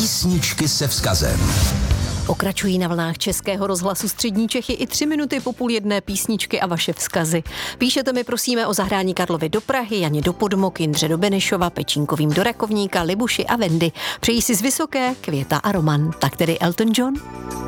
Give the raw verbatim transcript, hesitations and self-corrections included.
Písničky se vzkazem. Pokračují na vlnách Českého rozhlasu Střední Čechy i tři minuty po půl jedné písničky a vaše vzkazy. Píšete mi prosíme o zahrání Karlovy do Prahy, Janě do Podmok, Jindře do Benešova, Pečínkovým do Rakovníka, Libuši a Vendy. Přejí si z Vysoké Květa a Roman. Tak tedy Elton John.